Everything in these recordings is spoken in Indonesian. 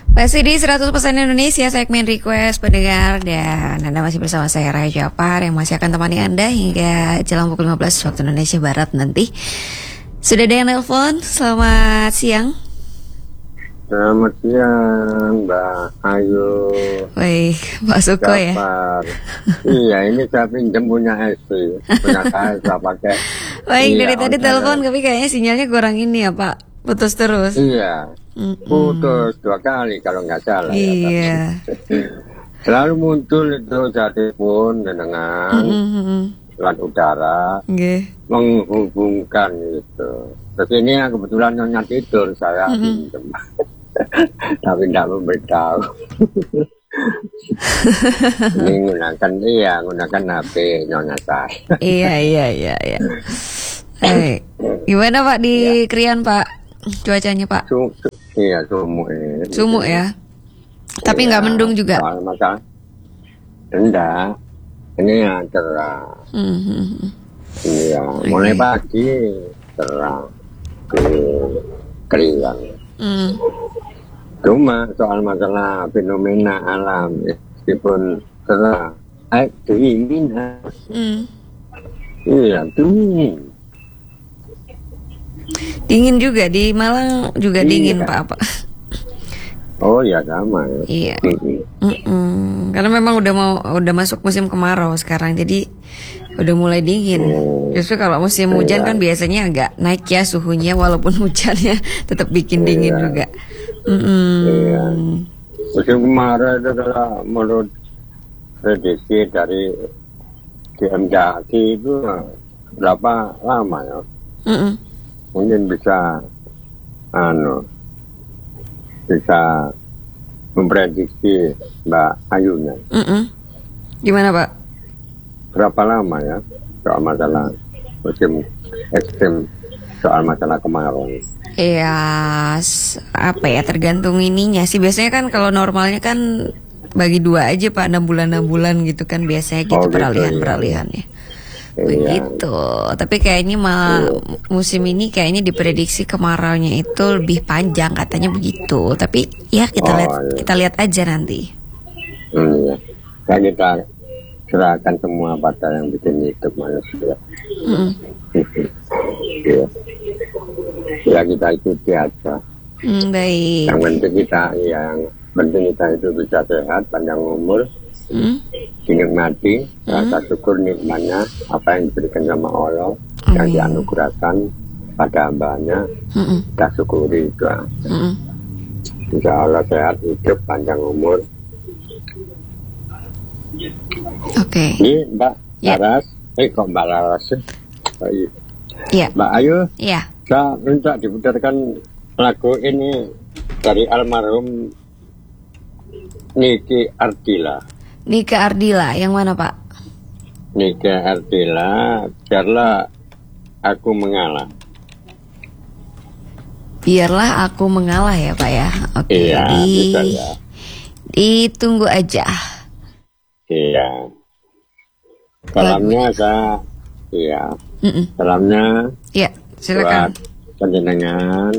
Masih di 100% Indonesia, segmen request pendengar. Dan Anda masih bersama saya, Raya Japar, yang masih akan temani Anda hingga jelang pukul 15 waktu Indonesia Barat nanti. Sudah ada yang nelpon, selamat siang. Selamat siang, Mbak Ayu. Wih, Pak Suko ya. Iya, ini saya pinjam punya SD, punya saya pakai. Baik, dari tadi telepon tapi kayaknya sinyalnya kurang ini ya Pak, putus terus. Iya, putus 2 kali kalau nggak salah. Iya. Ya, selalu muncul itu jadi pun dengan lewat udara menghubungkan itu. Terus ini kebetulan nyonya tidur, saya pinjam. Tapi tidak memberitahu. Ini gunakan HP nyonya saya. Iya. Gimana Pak di Krian Pak? Cuacanya Pak? Iya, sumuk ini. Sumuk ya? Tapi nggak mendung juga? Masalah. Enggak. Ini yang cerah. Iya, mulai pagi cerah. Krian. Cuma soal masalah fenomena alam, meskipun cerah, dingin. Iya, dingin. Dingin juga di Malang juga dingin Pak apa? Oh ya sama. Iya. Karena memang udah masuk musim kemarau sekarang, jadi udah mulai dingin. Justru kalau musim hujan kan biasanya agak naik ya suhunya, walaupun hujannya tetap bikin dingin juga. Iya. Musim kemarau itu kalau menurut prediksi dari BMKG itu berapa lama ya? Mungkin bisa bisa memprediksi Mbak Ayunya. Gimana Pak? Berapa lama ya soal masalah musim ekstrim, soal masalah kemarau? Iya, apa ya, tergantung ininya sih. Biasanya kan kalau normalnya kan bagi 2 aja Pak, 6 bulan gitu kan biasanya gitu, peralihan-peralihannya. Begitu. Tapi kayaknya musim ini kayaknya diprediksi kemaraunya itu lebih panjang katanya begitu. Tapi ya kita lihat aja nanti. Iya. Kan kita serahkan semua pada yang bikin hidup manusia. Iya. Ya kita ikuti aja. Baik. Yang penting kita itu bisa sehat, panjang umur. Dinikmati, rasa syukur nikmatnya apa yang diberikan sama Allah, yang dianugerahkan pada hambanya, kita syukuri itu. Insya Allah sehat, hidup, panjang umur. Oke. Ini Mbak Laras, kok Mbak Laras? Iya. Mbak Ayu, iya. saya minta diputarkan lagu ini dari almarhum Niki Ardila. Nika Ardila, yang mana Pak? Nika Ardila, biarlah aku mengalah. Biarlah aku mengalah ya Pak ya. Oke. Iya, bisa ya. Ditunggu aja. Iya. Salamnya salamnya. Iya, silakan. Penjenengan,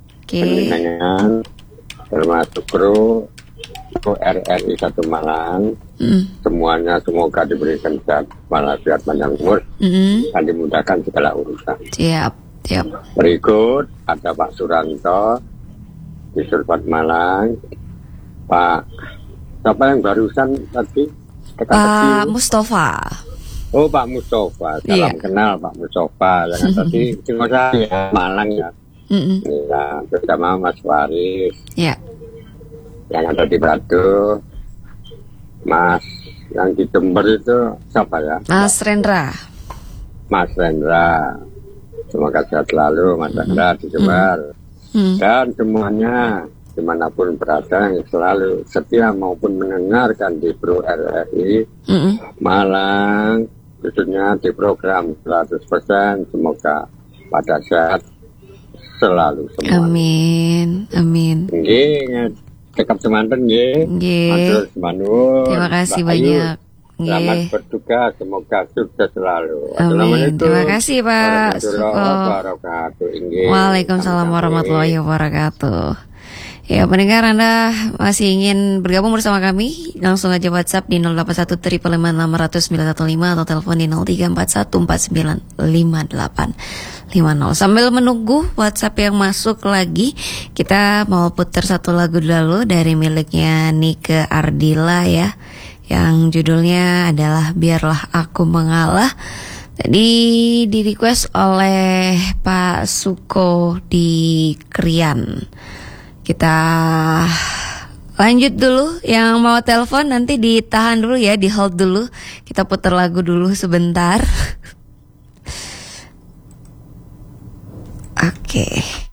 termasuk kru RRI 1 Malang. Semuanya semoga diberikan sehat walafiat panjang umur dan dimudahkan segala urusan. Siap. Berikut ada Pak Suranto di Surbat Malang, Pak siapa yang barusan tadi? Pak Mustafa. Oh, Pak Mustafa. Salam kenal Pak Mustafa. Yang tadi Singosari Malang ya. Ya, bersama Mas Waris. Iya. Yang ada di Batu, Mas yang di Jember itu siapa ya? Mas Rendra. Mas Rendra, semoga sehat selalu Mas Rendra di Jember. Dan semuanya dimanapun berada yang selalu setia maupun mendengarkan di Pro RRI Malang, khususnya di program 100%, semoga pada sehat selalu semua. Amin. Cekap semanten nggih. Matur semanun. Terima kasih banyak. Selamat bertugas, semoga sukses selalu. Amin. Terima kasih Pak Suko. Waalaikumsalam Waalaikumsalam warahmatullahi wabarakatuh. Ya, pendengar, Anda masih ingin bergabung bersama kami? Langsung aja WhatsApp di 0813555615 atau telepon di 0341495850. Sambil menunggu WhatsApp yang masuk lagi, kita mau putar satu lagu dulu dari miliknya Nike Ardila ya, yang judulnya adalah Biarlah Aku Mengalah. Tadi di request oleh Pak Suko di Krian. Kita lanjut dulu. Yang mau telepon nanti ditahan dulu ya, di hold dulu. Kita putar lagu dulu sebentar. Oke.